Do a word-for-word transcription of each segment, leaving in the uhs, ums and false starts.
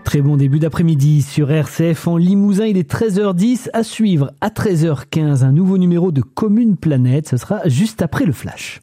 Très bon début d'après-midi sur R C F en Limousin, il est treize heures dix, à suivre à treize heures quinze un nouveau numéro de Commune Planète, ce sera juste après le flash.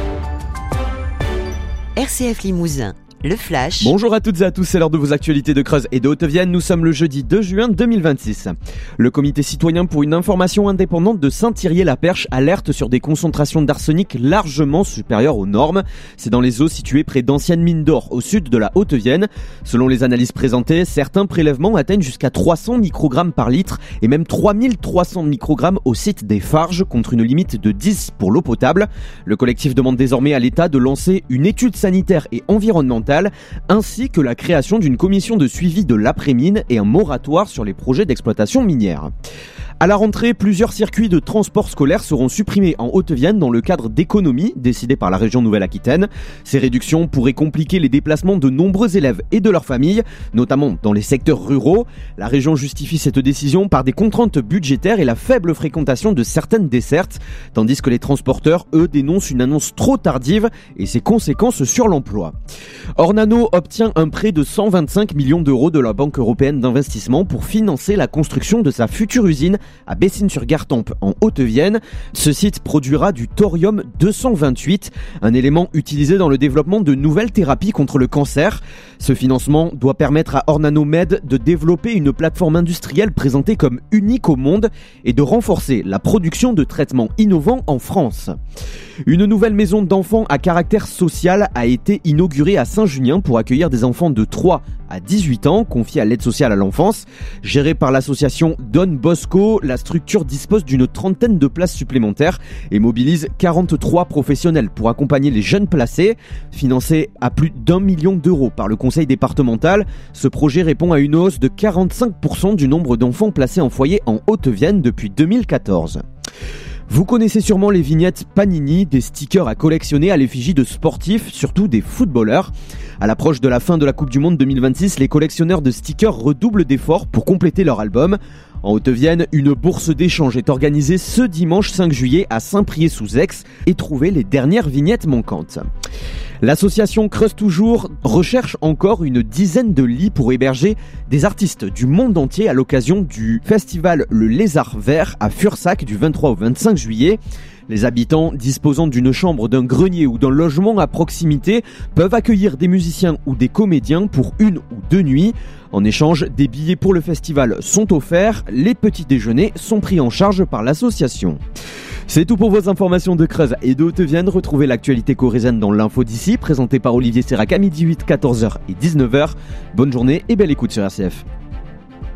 R C F Limousin, le flash. Bonjour à toutes et à tous, c'est l'heure de vos actualités de Creuse et de Haute-Vienne. Nous sommes le jeudi deux juin deux mille vingt-six. Le comité citoyen pour une information indépendante de Saint-Thirier-la-Perche alerte sur des concentrations d'arsenic largement supérieures aux normes. C'est dans les eaux situées près d'anciennes mines d'or au sud de la Haute-Vienne. Selon les analyses présentées, certains prélèvements atteignent jusqu'à trois cents microgrammes par litre et même trois mille trois cents microgrammes au site des Farges, contre une limite de dix pour l'eau potable. Le collectif demande désormais à l'État de lancer une étude sanitaire et environnementale ainsi que la création d'une commission de suivi de l'après-mine et un moratoire sur les projets d'exploitation minière. À la rentrée, plusieurs circuits de transport scolaire seront supprimés en Haute-Vienne dans le cadre d'économies décidées par la région Nouvelle-Aquitaine. Ces réductions pourraient compliquer les déplacements de nombreux élèves et de leurs familles, notamment dans les secteurs ruraux. La région justifie cette décision par des contraintes budgétaires et la faible fréquentation de certaines dessertes, tandis que les transporteurs, eux, dénoncent une annonce trop tardive et ses conséquences sur l'emploi. Ornano obtient un prêt de cent vingt-cinq millions d'euros de la Banque européenne d'investissement pour financer la construction de sa future usine à Bessines-sur-Gartempe en Haute-Vienne. Ce site produira du thorium deux cent vingt-huit, un élément utilisé dans le développement de nouvelles thérapies contre le cancer. Ce financement doit permettre à Ornano Med de développer une plateforme industrielle présentée comme unique au monde et de renforcer la production de traitements innovants en France. Une nouvelle maison d'enfants à caractère social a été inaugurée à Saint-Junien pour accueillir des enfants de trois à dix-huit ans confiés à l'aide sociale à l'enfance. Gérée par l'association Don Bosco, la structure dispose d'une trentaine de places supplémentaires et mobilise quarante-trois professionnels pour accompagner les jeunes placés. Financé à plus d'un million d'euros par le conseil départemental, ce projet répond à une hausse de quarante-cinq pour cent du nombre d'enfants placés en foyer en Haute-Vienne depuis deux mille quatorze. Vous connaissez sûrement les vignettes Panini, des stickers à collectionner à l'effigie de sportifs, surtout des footballeurs. À l'approche de la fin de la Coupe du Monde deux mille vingt-six, les collectionneurs de stickers redoublent d'efforts pour compléter leur album. En Haute-Vienne, une bourse d'échange est organisée ce dimanche cinq juillet à Saint-Priest-sous-Aix et trouver les dernières vignettes manquantes. L'association Creuse Toujours recherche encore une dizaine de lits pour héberger des artistes du monde entier à l'occasion du festival Le Lézard Vert à Fursac du vingt-trois au vingt-cinq juillet. Les habitants disposant d'une chambre, d'un grenier ou d'un logement à proximité peuvent accueillir des musiciens ou des comédiens pour une ou deux nuits. En échange, des billets pour le festival sont offerts. Les petits déjeuners sont pris en charge par l'association. C'est tout pour vos informations de Creuse et de Haute-Vienne. Retrouvez l'actualité corrézienne dans l'info d'ici, présentée par Olivier Sérac à midi huit, quatorze heures et dix-neuf heures. Bonne journée et belle écoute sur R C F.